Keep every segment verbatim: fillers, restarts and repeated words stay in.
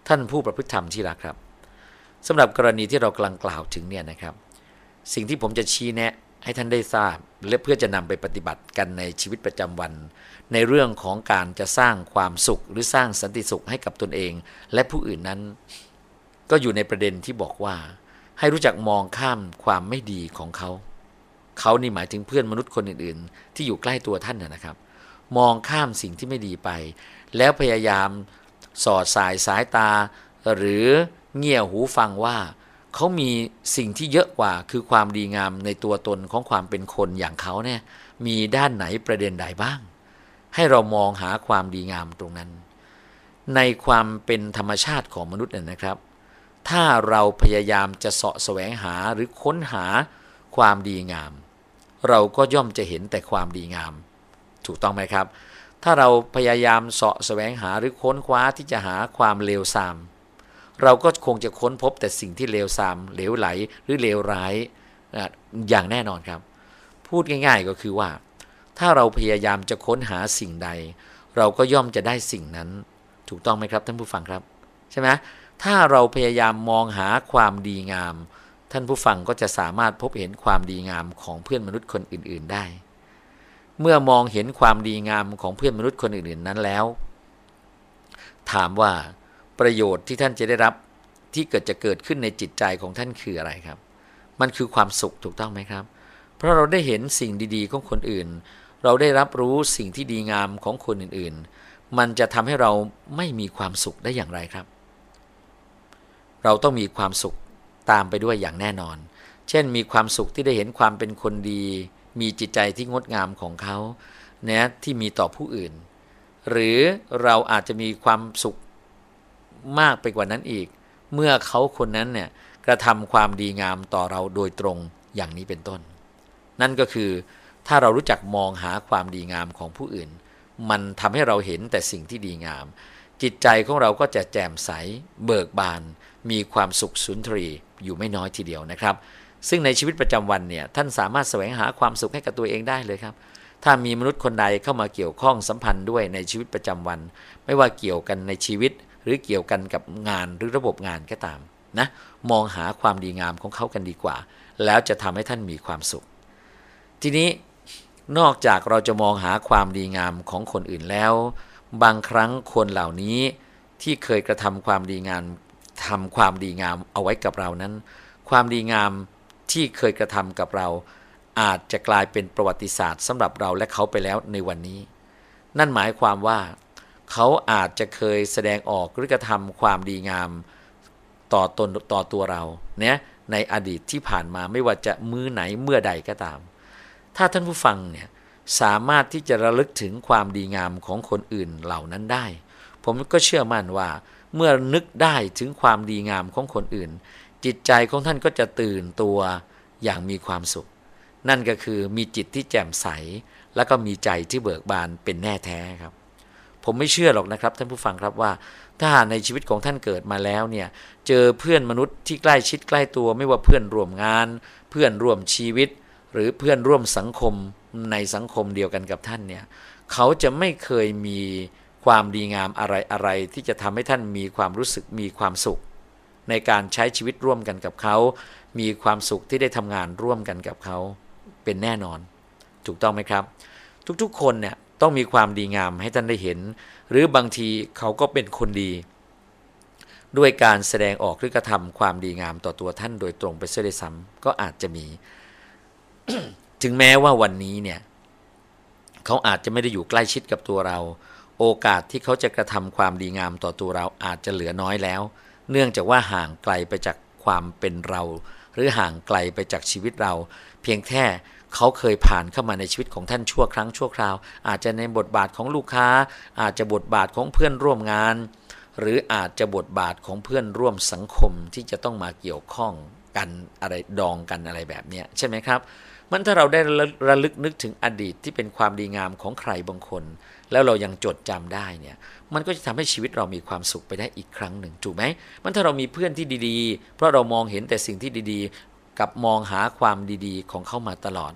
ท่านผู้ประพฤติธรรมที่รักครับสำหรับกรณีที่เรากำลังกล่าวถึงเนี่ยนะครับสิ่งที่ผมจะชี้แนะให้ท่านได้ทราบและเพื่อจะนำไปปฏิบัติกันในชีวิตประจำวันในเรื่องของการจะสร้างความสุขหรือสร้างสันติสุขให้กับตนเองและผู้อื่นนั้นก็อยู่ในประเด็นที่บอกว่าให้รู้จักมองข้ามความไม่ดีของเขาเขานี่หมายถึงเพื่อนมนุษย์คนอื่นๆที่อยู่ใกล้ตัวท่านนะครับมองข้ามสิ่งที่ไม่ดีไปแล้วพยายามสอดสายสายตาหรือเงี่ยหูฟังว่าเขามีสิ่งที่เยอะกว่าคือความดีงามในตัวตนของความเป็นคนอย่างเขาเนี่ยมีด้านไหนประเด็นใดบ้างให้เรามองหาความดีงามตรงนั้นในความเป็นธรรมชาติของมนุษย์เนี่ยนะครับถ้าเราพยายามจะเสาะแสวงหาหรือค้นหาความดีงามเราก็ย่อมจะเห็นแต่ความดีงามถูกต้องไหมครับถ้าเราพยายามเสาะแสวงหาหรือค้นคว้าที่จะหาความเลวทรามเราก็คงจะค้นพบแต่สิ่งที่เลวทรามเหลวไหลหรือเลวร้ายอย่างแน่นอนครับพูดง่ายๆก็คือว่าถ้าเราพยายามจะค้นหาสิ่งใดเราก็ย่อมจะได้สิ่งนั้นถูกต้องไหมครับท่านผู้ฟังครับใช่ไหมถ้าเราพยายามมองหาความดีงามท่านผู้ฟังก็จะสามารถพบเห็นความดีงามของเพื่อนมนุษย์คนอื่นๆได้เมื่อมองเห็นความดีงามของเพื่อนมนุษย์คนอื่นๆนั้นแล้วถามว่าประโยชน์ที่ท่านจะได้รับที่เกิดจะเกิดขึ้นในจิตใจของท่านคืออะไรครับมันคือความสุขถูกต้องไหมครับเพราะเราได้เห็นสิ่งดีๆของคนอื่นเราได้รับรู้สิ่งที่ดีงามของคนอื่นๆมันจะทำให้เราไม่มีความสุขได้อย่างไรครับเราต้องมีความสุขตามไปด้วยอย่างแน่นอนเช่นมีความสุขที่ได้เห็นความเป็นคนดีมีจิตใจที่งดงามของเขาเนี่ยที่มีต่อผู้อื่นหรือเราอาจจะมีความสุขมากไปกว่านั้นอีกเมื่อเขาคนนั้นเนี่ยกระทำความดีงามต่อเราโดยตรงอย่างนี้เป็นต้นนั่นก็คือถ้าเรารู้จักมองหาความดีงามของผู้อื่นมันทำให้เราเห็นแต่สิ่งที่ดีงามจิตใจของเราก็จะแจ่มใสเบิกบานมีความสุขสุนทรีอยู่ไม่น้อยทีเดียวนะครับซึ่งในชีวิตประจำวันเนี่ยท่านสามารถแสวงหาความสุขให้กับตัวเองได้เลยครับถ้ามีมนุษย์คนใดเข้ามาเกี่ยวข้องสัมพันธ์ด้วยในชีวิตประจำวันไม่ว่าเกี่ยวกันในชีวิตหรือเกี่ยวกันกับงานหรือระบบงานก็ตามนะมองหาความดีงามของเขากันดีกว่าแล้วจะทำให้ท่านมีความสุขทีนี้นอกจากเราจะมองหาความดีงามของคนอื่นแล้วบางครั้งคนเหล่านี้ที่เคยกระทำความดีงามทำความดีงามเอาไว้กับเรานั้นความดีงามที่เคยกระทำกับเราอาจจะกลายเป็นประวัติศาสตร์สำหรับเราและเขาไปแล้วในวันนี้นั่นหมายความว่าเขาอาจจะเคยแสดงออกหรือกระทำความดีงามต่อตนต่อตัวเราเนี่ยในอดีตที่ผ่านมาไม่ว่าจะมื้อไหนเมื่อใดก็ตามถ้าท่านผู้ฟังเนี่ยสามารถที่จะระลึกถึงความดีงามของคนอื่นเหล่านั้นได้ผมก็เชื่อมั่นว่าเมื่อนึกได้ถึงความดีงามของคนอื่นจิตใจของท่านก็จะตื่นตัวอย่างมีความสุขนั่นก็คือมีจิตที่แจ่มใสแล้วก็มีใจที่เบิกบานเป็นแน่แท้ครับผมไม่เชื่อหรอกนะครับท่านผู้ฟังครับว่าถ้าในชีวิตของท่านเกิดมาแล้วเนี่ยเจอเพื่อนมนุษย์ที่ใกล้ชิดใกล้ตัวไม่ว่าเพื่อนร่วมงานเพื่อนร่วมชีวิตหรือเพื่อนร่วมสังคมในสังคมเดียวกันกับท่านเนี่ยเขาจะไม่เคยมีความดีงามอะไรอะไรที่จะทำให้ท่านมีความรู้สึกมีความสุขในการใช้ชีวิตร่วมกันกับเขามีความสุขที่ได้ทำงานร่วมกันกับเขาเป็นแน่นอนถูกต้องไหมครับทุกๆคนเนี่ยต้องมีความดีงามให้ท่านได้เห็นหรือบางทีเขาก็เป็นคนดีด้วยการแสดงออกหรือกระทำความดีงามต่อตัวท่านโดยตรงไปเสียด้วยซ้ำก็อาจจะมี ถึงแม้ว่าวันนี้เนี่ยเขาอาจจะไม่ได้อยู่ใกล้ชิดกับตัวเราโอกาสที่เขาจะกระทำความดีงามต่อตัวเราอาจจะเหลือน้อยแล้วเนื่องจากว่าห่างไกลไปจากความเป็นเราหรือห่างไกลไปจากชีวิตเราเพียงแค่เขาเคยผ่านเข้ามาในชีวิตของท่านชั่วครั้งชั่วคราวอาจจะในบทบาทของลูกค้าอาจจะบทบาทของเพื่อนร่วมงานหรืออาจจะบทบาทของเพื่อนร่วมสังคมที่จะต้องมาเกี่ยวข้องกันอะไรดองกันอะไรแบบนี้ใช่ไหมครับมันถ้าเราได้ระลึกนึกถึงอดีตที่เป็นความดีงามของใครบางคนแล้วเรายังจดจำได้เนี่ยมันก็จะทำให้ชีวิตเรามีความสุขไปได้อีกครั้งหนึ่งถูกไหมมันถ้าเรามีเพื่อนที่ดีๆเพราะเรามองเห็นแต่สิ่งที่ดีๆกับมองหาความดีๆของเขามาตลอด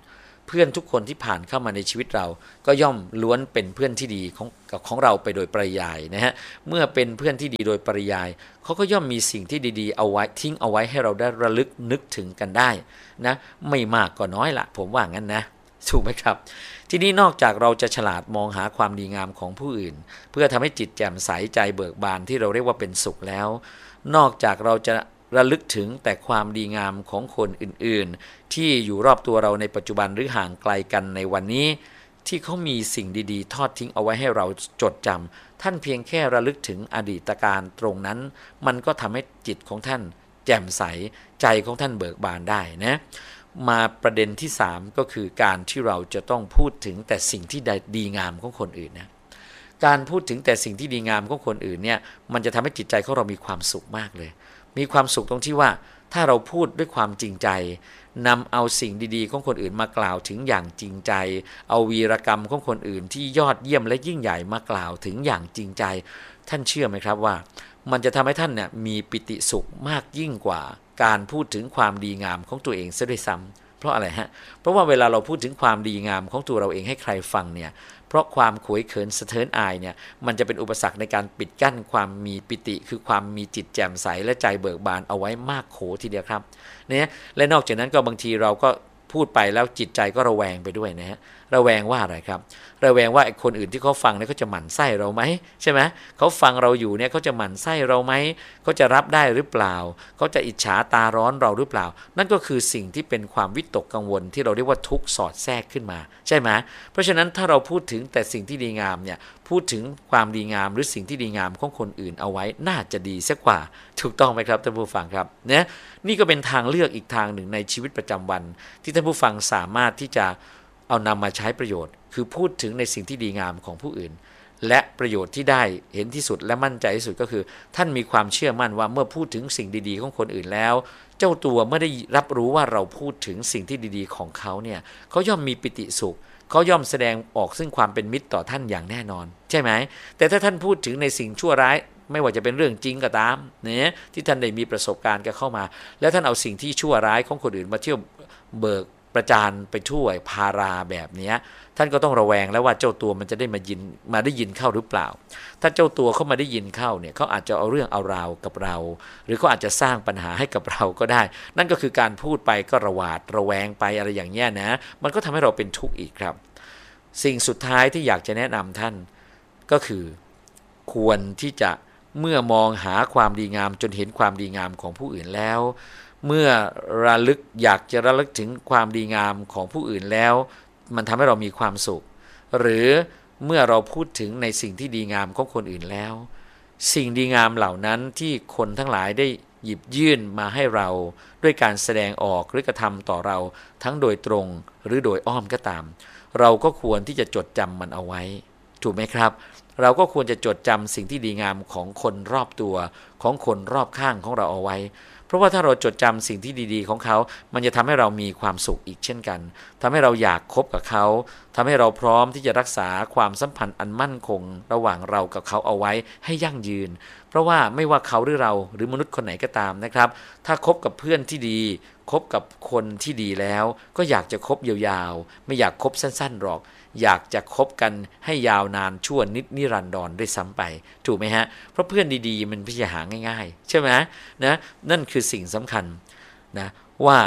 เพื่อนทุกคนที่ผ่านเข้ามาในชีวิตเราก็ย่อมล้วนเป็นเพื่อนที่ดีของของเราไปโดยปริยายนะฮะเมื่อเป็นเพื่อนที่ดีโดยปริยายเขาก็ย่อมมีสิ่งที่ดีๆเอาไว้ทิ้งเอาไว้ให้เราได้ระลึกนึกถึงกันได้นะไม่มากก็น้อยละผมว่างั้นนะถูกไหมครับทีนี้นอกจากเราจะฉลาดมองหาความดีงามของผู้อื่นเพื่อทำให้จิตแจ่มใสใจเบิกบานที่เราเรียกว่าเป็นสุขแล้วนอกจากเราจะระลึกถึงแต่ความดีงามของคนอื่นๆที่อยู่รอบตัวเราในปัจจุบันหรือห่างไกลกันในวันนี้ที่เขามีสิ่งดีๆทอดทิ้งเอาไว้ให้เราจดจำท่านเพียงแค่ระลึกถึงอดีตการตรงนั้นมันก็ทำให้จิตของท่านแจ่มใสใจของท่านเบิกบานได้นะมาประเด็นที่สามก็คือการที่เราจะต้องพูดถึงแต่สิ่งที่ดีงามของคนอื่นนะการพูดถึงแต่สิ่งที่ดีงามของคนอื่นเนี่ยมันจะทำให้จิตใจของเรามีความสุขมากเลยมีความสุขตรงที่ว่าถ้าเราพูดด้วยความจริงใจนำเอาสิ่งดีๆของคนอื่นมากล่าวถึงอย่างจริงใจเอาวีรกรรมของคนอื่นที่ยอดเยี่ยมและยิ่งใหญ่มากล่าวถึงอย่างจริงใจท่านเชื่อไหมครับว่ามันจะทำให้ท่านเนี่ยมีปิติสุขมากยิ่งกว่าการพูดถึงความดีงามของตัวเองซะด้วยซ้ำเพราะอะไรฮะเพราะว่าเวลาเราพูดถึงความดีงามของตัวเราเองให้ใครฟังเนี่ยเพราะความขวยเขินสะเทินอายเนี่ยมันจะเป็นอุปสรรคในการปิดกั้นความมีปิติคือความมีจิตแจ่มใสและใจเบิกบานเอาไว้มากโขทีเดียวครับเนี่ยและนอกจากนั้นก็บางทีเราก็พูดไปแล้วจิตใจก็ระแวงไปด้วยนะฮะระแวงว่าอะไรครับระแวงว่าคนอื่นที่เขาฟังเนี่ยเขาจะหมั่นไส้เราไหมใช่ไหมเขาฟังเราอยู่เนี่ยเขาจะหมั่นไส้เราไหมเขาจะรับได้หรือเปล่าเขาจะอิจฉาตาร้อนเราหรือเปล่านั่นก็คือสิ่งที่เป็นความวิตกกังวลที่เราเรียกว่าทุกข์สอดแทรกขึ้นมาใช่ไหมเพราะฉะนั้นถ้าเราพูดถึงแต่สิ่งที่ดีงามเนี่ยพูดถึงความดีงามหรือสิ่งที่ดีงามของคนอื่นเอาไว้น่าจะดีสักกว่าถูกต้องไหมครับท่านผู้ฟังครับเนี่ยนี่ก็เป็นทางเลือกอีกทางหนึ่งในชีวิตประจำวันที่ท่านผู้ฟังสามารถที่จะเอานำมาใช้ประโยชน์คือพูดถึงในสิ่งที่ดีงามของผู้อื่นและประโยชน์ที่ได้เห็นที่สุดและมั่นใจที่สุดก็คือท่านมีความเชื่อมั่นว่าเมื่อพูดถึงสิ่งดีๆของคนอื่นแล้วเจ้าตัวเมื่อได้รับรู้ว่าเราพูดถึงสิ่งที่ดีๆของเขาเนี่ยเขาย่อมมีปิติสุขเขาย่อมแสดงออกซึ่งความเป็นมิตรต่อท่านอย่างแน่นอนใช่ไหมแต่ถ้าท่านพูดถึงในสิ่งชั่วร้ายไม่ว่าจะเป็นเรื่องจริงก็ตามเนี่ยที่ท่านได้มีประสบการณ์กันเข้ามาแล้วท่านเอาสิ่งที่ชั่วร้ายของคนอื่นมาเที่ยวเบิกประจานไปทั่วพาราแบบนี้ท่านก็ต้องระแวงแล้วว่าเจ้าตัวมันจะได้มายินมาได้ยินเข้าหรือเปล่าถ้าเจ้าตัวเขามาได้ยินเข้าเนี่ยเขาอาจจะเอาเรื่องเอาราวกับเราหรือเขาอาจจะสร้างปัญหาให้กับเราก็ได้นั่นก็คือการพูดไปก็ระหวาดระแวงไปอะไรอย่างเงี้ยนะมันก็ทำให้เราเป็นทุกข์อีกครับสิ่งสุดท้ายที่อยากจะแนะนำท่านก็คือควรที่จะเมื่อมองหาความดีงามจนเห็นความดีงามของผู้อื่นแล้วเมื่อระลึกอยากจะระลึกถึงความดีงามของผู้อื่นแล้วมันทำให้เรามีความสุขหรือเมื่อเราพูดถึงในสิ่งที่ดีงามของคนอื่นแล้วสิ่งดีงามเหล่านั้นที่คนทั้งหลายได้หยิบยื่นมาให้เราด้วยการแสดงออกหรือกระทำต่อเราทั้งโดยตรงหรือโดยอ้อมก็ตามเราก็ควรที่จะจดจำมันเอาไว้ถูกไหมครับเราก็ควรจะจดจำสิ่งที่ดีงามของคนรอบตัวของคนรอบข้างของเราเอาไว้เพราะว่าถ้าเราจดจำสิ่งที่ดีๆของเขามันจะทำให้เรามีความสุขอีกเช่นกันทำให้เราอยากคบกับเขาทำให้เราพร้อมที่จะรักษาความสัมพันธ์อันมั่นคงระหว่างเรากับเขาเอาไว้ให้ยั่งยืนเพราะว่าไม่ว่าเขาหรือเราหรือมนุษย์คนไหนก็ตามนะครับถ้าคบกับเพื่อนที่ดีคบกับคนที่ดีแล้วก็อยากจะคบยาวๆไม่อยากคบสั้นๆหรอกอยากจะคบกันให้ยาวนานชั่วนิดนิรันดรด้วยซ้ำไปถูกไหมฮะเพราะเพื่อนดีๆมันไม่ใช่หาง่ายๆใช่ไหมนะนั่นคือสิ่งสำคัญนะว่า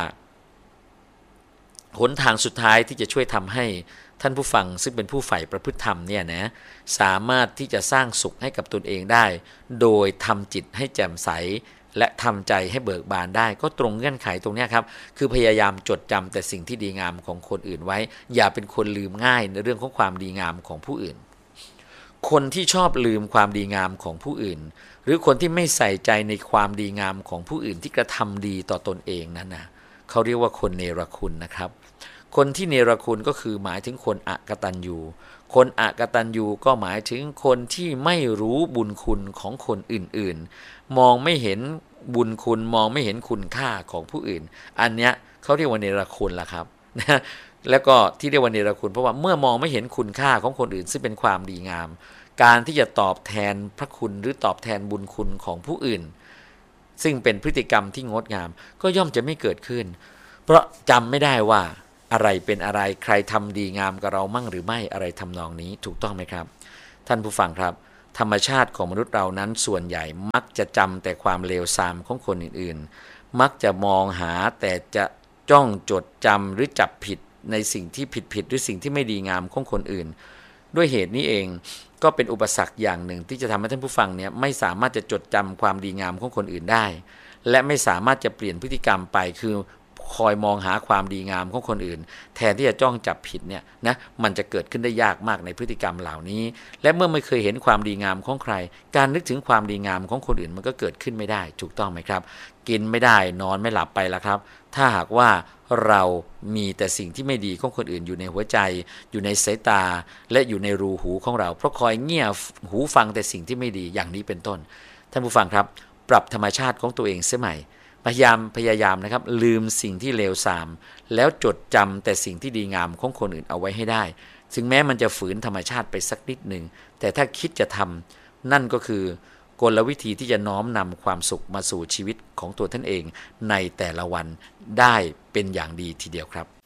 หนทางสุดท้ายที่จะช่วยทำให้ท่านผู้ฟังซึ่งเป็นผู้ใฝ่ประพฤติธรรมเนี่ยนะสามารถที่จะสร้างสุขให้กับตนเองได้โดยทำจิตให้แจ่มใสและทำใจให้เบิกบานได้ก็ตรงเงื่อนไขตรงนี้ครับคือพยายามจดจำแต่สิ่งที่ดีงามของคนอื่นไว้อย่าเป็นคนลืมง่ายในเรื่องของความดีงามของผู้อื่นคนที่ชอบลืมความดีงามของผู้อื่นหรือคนที่ไม่ใส่ใจในความดีงามของผู้อื่นที่กระทำดีต่อตนเองนั้นนะเขาเรียกว่าคนเนรคุณนะครับคนที่เนรคุณก็คือหมายถึงคนอกตัญญูคนอกตัญญูก็หมายถึงคนที่ไม่รู้บุญคุณของคนอื่นๆมองไม่เห็นบุญคุณมองไม่เห็นคุณค่าของผู้อื่นอันเนี้ยเขาเรียกว่าเนรคุณล่ะครับนะแล้วก็ที่เรียกว่าเนรคุณเพราะว่าเมื่อมองไม่เห็นคุณค่าของคนอื่นซึ่งเป็นความดีงามการที่จะตอบแทนพระคุณหรือตอบแทนบุญคุณของผู้อื่นซึ่งเป็นพฤติกรรมที่งดงามก็ย่อมจะไม่เกิดขึ้นเพราะจำไม่ได้ว่าอะไรเป็นอะไรใครทำดีงามกับเรามั่งหรือไม่อะไรทำนองนี้ถูกต้องไหมครับท่านผู้ฟังครับธรรมชาติของมนุษย์เรานั้นส่วนใหญ่มักจะจำแต่ความเลวทรามของคนอื่นๆมักจะมองหาแต่จะจ้องจดจำหรือจับผิดในสิ่งที่ผิดๆหรือสิ่งที่ไม่ดีงามของคนอื่นด้วยเหตุนี้เองก็เป็นอุปสรรคอย่างหนึ่งที่จะทำให้ท่านผู้ฟังเนี่ยไม่สามารถจะจดจำความดีงามของคนอื่นได้และไม่สามารถจะเปลี่ยนพฤติกรรมไปคือคอยมองหาความดีงามของคนอื่นแทนที่จะจ้องจับผิดเนี่ยนะมันจะเกิดขึ้นได้ยากมากในพฤติกรรมเหล่านี้และเมื่อไม่เคยเห็นความดีงามของใครการนึกถึงความดีงามของคนอื่นมันก็เกิดขึ้นไม่ได้ถูกต้องไหมครับกินไม่ได้นอนไม่หลับไปแล้วครับถ้าหากว่าเรามีแต่สิ่งที่ไม่ดีของคนอื่นอยู่ในหัวใจอยู่ในสายตาและอยู่ในรูหูของเราเพราะคอยเงี่ยหูฟังแต่สิ่งที่ไม่ดีอย่างนี้เป็นต้นท่านผู้ฟังครับปรับธรรมชาติของตัวเองเสียใหม่พยายามพยายามนะครับลืมสิ่งที่เลวทรามแล้วจดจำแต่สิ่งที่ดีงามของคนอื่นเอาไว้ให้ได้ถึงแม้มันจะฝืนธรรมชาติไปสักนิดหนึ่งแต่ถ้าคิดจะทำนั่นก็คือกลวิธีที่จะน้อมนำความสุขมาสู่ชีวิตของตัวท่านเองในแต่ละวันได้เป็นอย่างดีทีเดียวครับ